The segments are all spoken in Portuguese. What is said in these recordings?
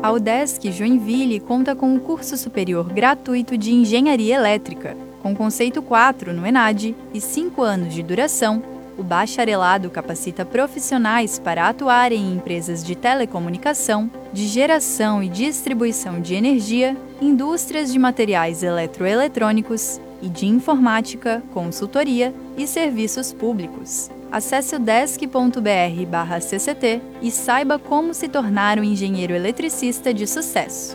A UDESC Joinville conta com um curso superior gratuito de Engenharia Elétrica, com conceito 4 no ENAD e 5 anos de duração. O bacharelado capacita profissionais para atuarem em empresas de telecomunicação, de geração e distribuição de energia, indústrias de materiais eletroeletrônicos e de informática, consultoria e serviços públicos. Acesse o udesc.br/cct e saiba como se tornar um engenheiro eletricista de sucesso.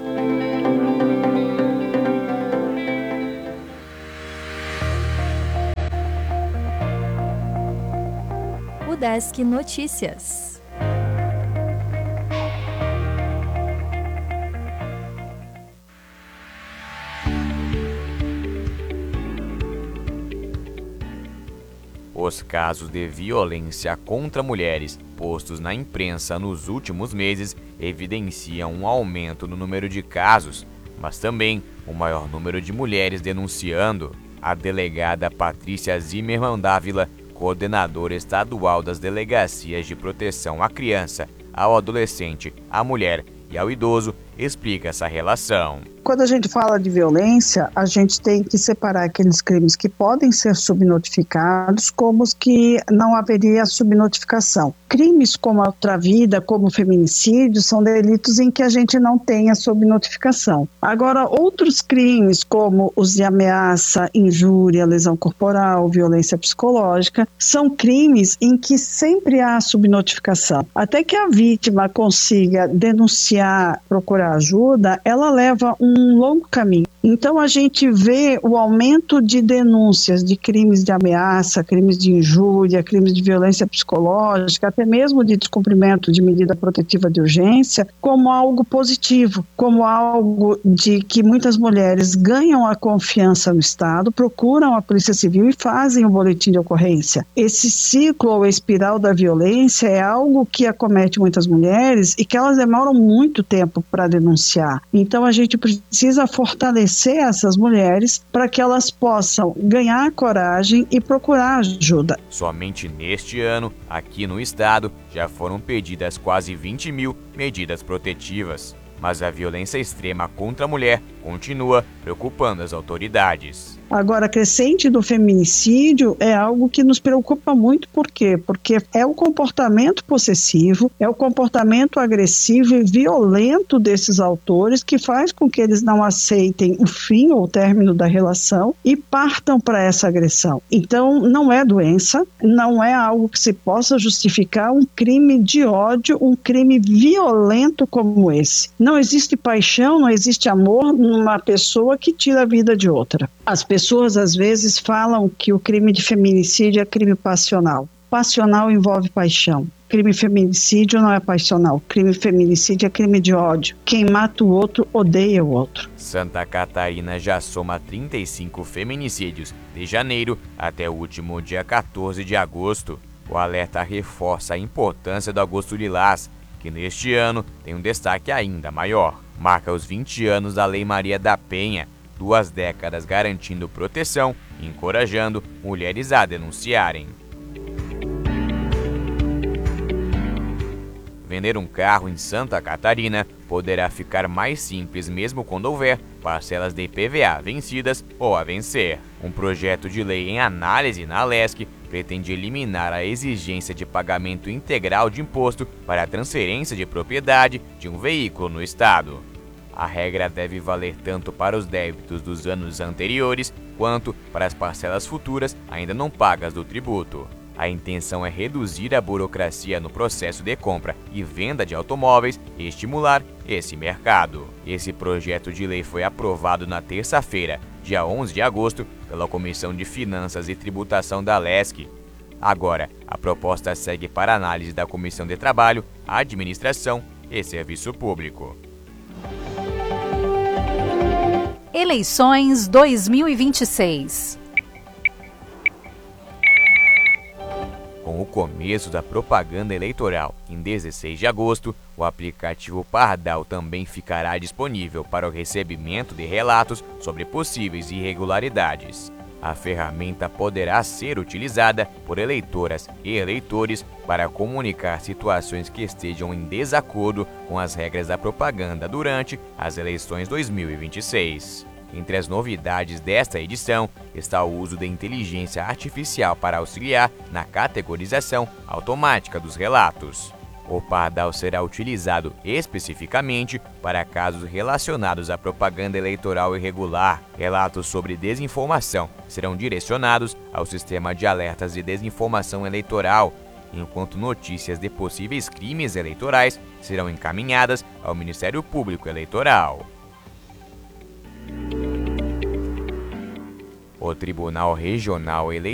UDESC Notícias. Os casos de violência contra mulheres postos na imprensa nos últimos meses evidenciam um aumento no número de casos, mas também um maior número de mulheres denunciando. A delegada Patrícia Zimmermann Dávila, coordenadora estadual das Delegacias de Proteção à Criança, ao Adolescente, à Mulher e ao Idoso, explica essa relação. Quando a gente fala de violência, a gente tem que separar aqueles crimes que podem ser subnotificados como os que não haveria subnotificação. Crimes como a ultravida, como o feminicídio, são delitos em que a gente não tem a subnotificação. Agora, outros crimes como os de ameaça, injúria, lesão corporal, violência psicológica, são crimes em que sempre há subnotificação. Até que a vítima consiga denunciar, procurar ajuda, ela leva um longo caminho. Então a gente vê o aumento de denúncias de crimes de ameaça, crimes de injúria, crimes de violência psicológica, até mesmo de descumprimento de medida protetiva de urgência, como algo positivo, como algo de que muitas mulheres ganham a confiança no Estado, procuram a Polícia Civil e fazem o boletim de ocorrência. Esse ciclo ou espiral da violência é algo que acomete muitas mulheres e que elas demoram muito tempo para denunciar. Então a gente precisa fortalecer essas mulheres para que elas possam ganhar coragem e procurar ajuda. Somente neste ano, aqui no estado, já foram pedidas quase 20 mil medidas protetivas. Mas a violência extrema contra a mulher continua preocupando as autoridades. Agora, a crescente do feminicídio é algo que nos preocupa muito. Por quê? Porque é o comportamento possessivo, é o comportamento agressivo e violento desses autores que faz com que eles não aceitem o fim ou o término da relação e partam para essa agressão. Então, não é doença, não é algo que se possa justificar um crime de ódio, um crime violento como esse. Não existe paixão, não existe amor numa pessoa que tira a vida de outra. As pessoas às vezes falam que o crime de feminicídio é crime passional. Passional envolve paixão. Crime feminicídio não é passional. Crime feminicídio é crime de ódio. Quem mata o outro odeia o outro. Santa Catarina já soma 35 feminicídios de janeiro até o último dia 14 de agosto. O alerta reforça a importância do Agosto Lilás, que neste ano tem um destaque ainda maior. Marca os 20 anos da Lei Maria da Penha, 2 décadas garantindo proteção e encorajando mulheres a denunciarem. Vender um carro em Santa Catarina poderá ficar mais simples mesmo quando houver parcelas de IPVA vencidas ou a vencer. Um projeto de lei em análise na Alesc pretende eliminar a exigência de pagamento integral de imposto para a transferência de propriedade de um veículo no estado. A regra deve valer tanto para os débitos dos anos anteriores quanto para as parcelas futuras ainda não pagas do tributo. A intenção é reduzir a burocracia no processo de compra e venda de automóveis e estimular esse mercado. Esse projeto de lei foi aprovado na terça-feira, dia 11 de agosto, pela Comissão de Finanças e Tributação da Alesc. Agora, a proposta segue para análise da Comissão de Trabalho, Administração e Serviço Público. Eleições 2026. Com o começo da propaganda eleitoral em 16 de agosto, o aplicativo Pardal também ficará disponível para o recebimento de relatos sobre possíveis irregularidades. A ferramenta poderá ser utilizada por eleitoras e eleitores para comunicar situações que estejam em desacordo com as regras da propaganda durante as eleições 2026. Entre as novidades desta edição está o uso da inteligência artificial para auxiliar na categorização automática dos relatos. O Pardal será utilizado especificamente para casos relacionados à propaganda eleitoral irregular. Relatos sobre desinformação serão direcionados ao sistema de alertas de desinformação eleitoral, enquanto notícias de possíveis crimes eleitorais serão encaminhadas ao Ministério Público Eleitoral. O Tribunal Regional Eleitoral